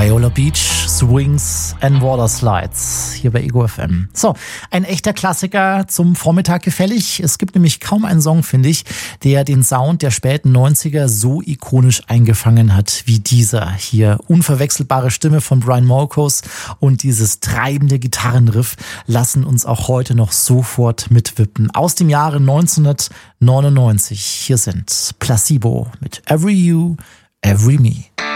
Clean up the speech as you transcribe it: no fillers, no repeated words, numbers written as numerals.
Viola Beach, Swings and Water Slides hier bei Ego FM. So, ein echter Klassiker zum Vormittag gefällig. Es gibt nämlich kaum einen Song, finde ich, der den Sound der späten 90er so ikonisch eingefangen hat wie dieser hier. Unverwechselbare Stimme von Brian Molkos und dieses treibende Gitarrenriff lassen uns auch heute noch sofort mitwippen. Aus dem Jahre 1999. Hier sind Placebo mit Every You, Every Me.